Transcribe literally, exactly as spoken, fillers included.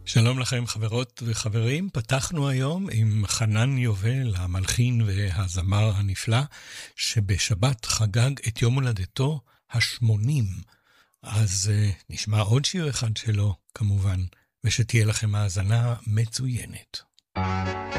שלום לכם חברות וחברים, פתחנו היום עם חנן יובל, המלחין והזמר הנפלא, שבשבת חגג את יום הולדתו השמונים. אז uh, נשמע עוד שיר אחד שלו כמובן, ושתהיה לכם האזנה מצוינת.